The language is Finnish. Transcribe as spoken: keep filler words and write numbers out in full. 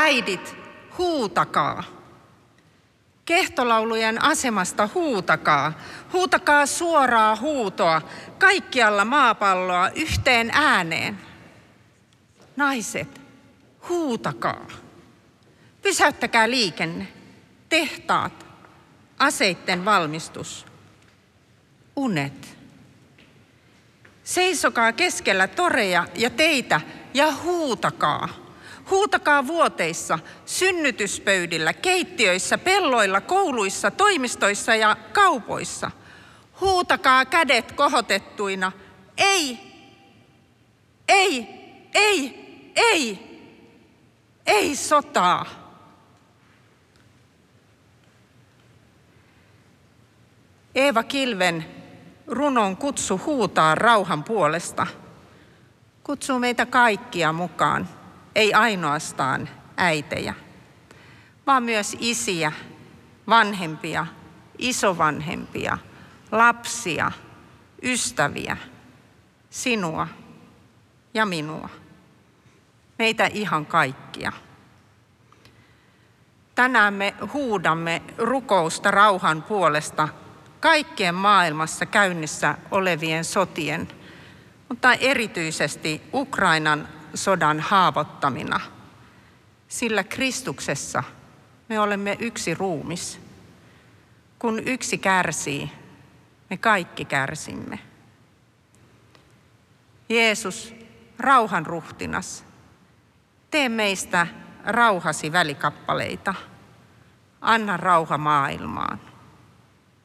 äidit, huutakaa. Kehtolaulujen asemasta huutakaa. Huutakaa suoraa huutoa kaikkialla maapalloa yhteen ääneen. Naiset, huutakaa. Pysäyttäkää liikenne, tehtaat, aseitten valmistus, unet. Seisokaa keskellä toreja ja teitä ja huutakaa. Huutakaa vuoteissa, synnytyspöydillä, keittiöissä, pelloilla, kouluissa, toimistoissa ja kaupoissa. Huutakaa kädet kohotettuina. Ei, ei, ei, ei, ei sotaa. Eeva Kilven runon kutsu huutaa rauhan puolesta kutsuu meitä kaikkia mukaan, ei ainoastaan äitejä, vaan myös isiä, vanhempia, isovanhempia, lapsia, ystäviä, sinua ja minua. Meitä ihan kaikkia. Tänään me huudamme rukousta rauhan puolesta kaikkien maailmassa käynnissä olevien sotien, mutta erityisesti Ukrainan sodan haavoittamina, sillä Kristuksessa me olemme yksi ruumis. Kun yksi kärsii, me kaikki kärsimme. Jeesus, rauhan ruhtinas, tee meistä rauhasi välikappaleita. Anna rauha maailmaan.